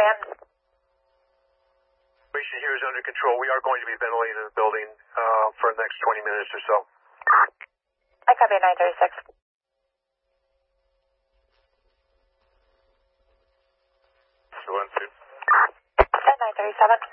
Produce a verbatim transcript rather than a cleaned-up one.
command. Situation here is under control. We are going to be ventilating the building uh, for the next twenty minutes or so. I copy nine thirty-six. One, two. nine thirty-seven.